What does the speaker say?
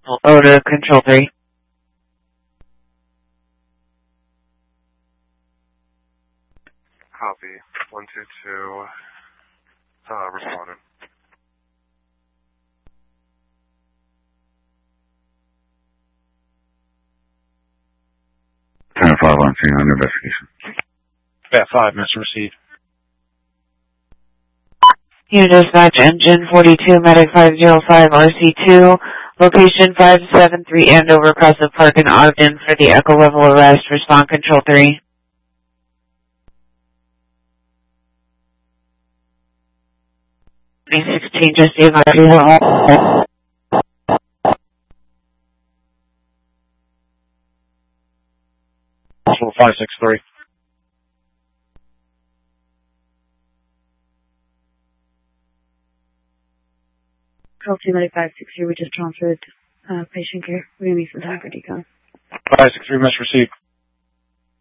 Order Control 3. Copy. 122. Responded. 10-5 on scene under investigation. Bat 5, Mr. Received. Unit Dispatch, Engine 42, Medic 505, RC2, location 573 Andover, across the park in Ogden for the Echo level arrest. Respond Control 3. B16, just the advisory. Hospital 563. Call 2 Medic 563, we just transferred patient care. We're going to need some time for decon. 563, Mr. Received.